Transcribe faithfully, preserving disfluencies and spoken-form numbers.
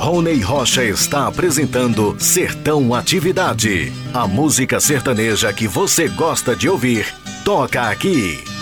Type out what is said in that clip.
Rony Rocha está apresentando Sertão Atividade. A música sertaneja que você gosta de ouvir, toca aqui.